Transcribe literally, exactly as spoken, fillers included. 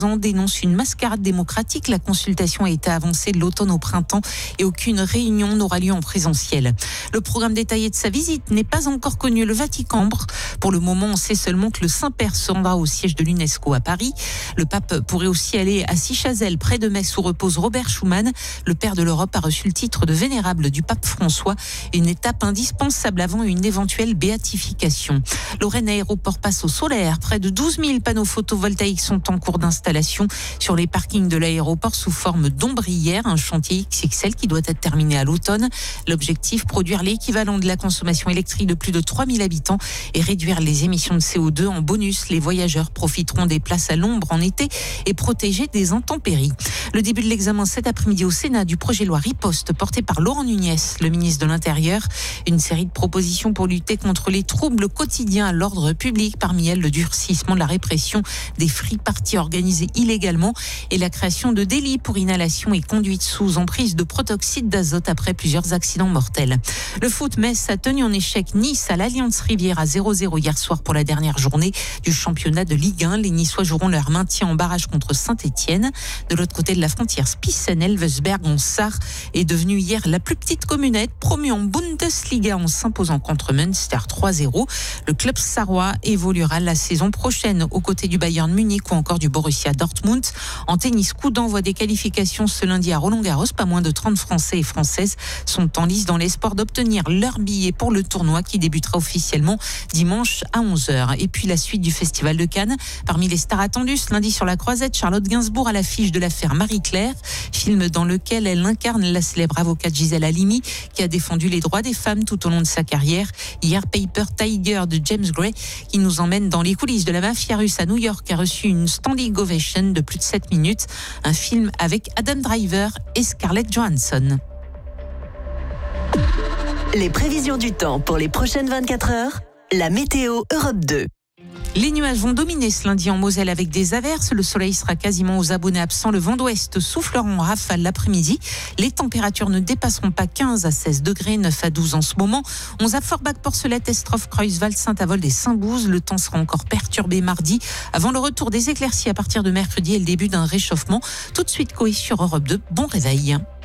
dénonce une mascarade démocratique. La consultation a été avancée de l'automne au printemps et aucune réunion n'aura lieu en présentiel. Le programme détaillé de sa visite n'est pas encore connu. Le Vatican, pour le moment, on sait seulement que le Saint-Père se rendra au siège de l'UNESCO à Paris. Le pape pourrait aussi aller à Sichazel, près de Metz, où repose Robert Schuman. Le père de l'Europe a reçu le titre de vénérable du pape François, une étape indispensable avant une éventuelle béatification. Lorraine Aéroport passe au solaire. Près de douze mille panneaux photovoltaïques sont en cours d'installation sur les parkings de l'aéroport sous forme d'ombrières, un chantier X X L qui doit être terminé à l'automne. L'objectif, produire l'équivalent de la consommation électrique de plus de trois mille habitants et réduire les émissions de C O deux. En bonus, les voyageurs profiteront des places à l'ombre en été et protégés des intempéries. Le début de l'examen cet après-midi au Sénat du projet de loi Riposte porté par Laurent Nunez, le ministre de l'Intérieur. Une série de propositions pour lutter contre les troubles quotidiens à l'ordre public, parmi elles le durcissement de la répression des free-parties organisées illégalement et la création de délits pour inhalation et conduite sous emprise de protoxyde d'azote après plusieurs accidents mortels. Le foot, Metz a tenu en échec Nice à l'Alliance Rivière à zéro zéro hier soir pour la dernière journée du championnat de Ligue un. Les Niçois joueront leur maintien en barrage contre Saint-Etienne. De l'autre côté de la frontière, Spiessen-Elversberg en Sarre est devenue hier la plus petite communette, promue en Bundesliga en s'imposant contre Münster trois zéro. Le club sarrois évoluera la saison prochaine aux côtés du Bayern Munich ou encore du Borussia Dortmund. En tennis, coup d'envoi des qualifications ce lundi à Roland-Garros. Pas moins de trente Français et Françaises sont en lice dans l'espoir d'obtenir leur billet pour le tournoi qui débutera officiellement dimanche à onze heures. Et puis la suite du Festival de Cannes. Parmi les stars attendues ce lundi sur la Croisette, Charlotte Gainsbourg à l'affiche de l'affaire Marie-Claire, film dans lequel elle incarne la célèbre avocate Gisèle Halimi qui a défendu les droits des femmes tout au long de sa carrière. Hier, Paper Tiger de James Gray qui nous emmène dans les coulisses de la mafia russe à New York a reçu une standing ovation de plus de sept minutes. Un film avec Adam Driver et Scarlett Johansson. Les prévisions du temps pour les prochaines vingt-quatre heures, la météo Europe deux. Les nuages vont dominer ce lundi en Moselle avec des averses. Le soleil sera quasiment aux abonnés absents. Le vent d'ouest soufflera en rafale l'après-midi. Les températures ne dépasseront pas quinze à seize degrés, neuf à douze en ce moment. onze à Forbach, Porcelette, Estroff, Kreuzwald, Saint-Avold et Saint-Bouze. Le temps sera encore perturbé mardi avant le retour des éclaircies à partir de mercredi et le début d'un réchauffement. Tout de suite, Coé sur Europe deux. Bon réveil.